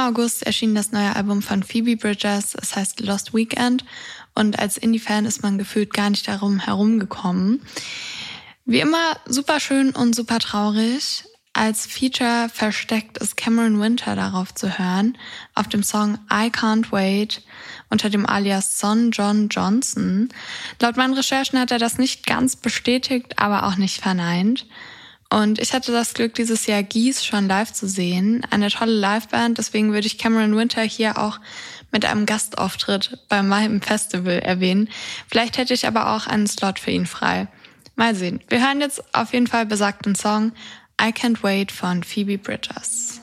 August erschien das neue Album von Phoebe Bridgers, es heißt Lost Weekend, und als Indie-Fan ist man gefühlt gar nicht darum herumgekommen. Wie immer super schön und super traurig. Als Feature versteckt ist Cameron Winter darauf zu hören, auf dem Song I Can't Wait unter dem Alias Son John Johnson. Laut meinen Recherchen hat er das nicht ganz bestätigt, aber auch nicht verneint. Und ich hatte das Glück, dieses Jahr Geese schon live zu sehen. Eine tolle Liveband, deswegen würde ich Cameron Winter hier auch mit einem Gastauftritt beim Mayhem Festival erwähnen. Vielleicht hätte ich aber auch einen Slot für ihn frei. Mal sehen. Wir hören jetzt auf jeden Fall besagten Song I Can't Wait von Phoebe Bridgers.